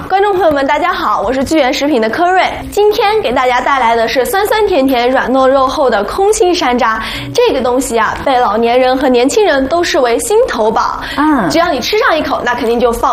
观众朋友们，大家好，我是聚源食品的柯瑞，今天给大家带来的是酸酸甜甜、软糯肉厚的空心山楂。这个东西啊，被老年人和年轻人都视为心头宝。只要你吃上一口，那肯定就放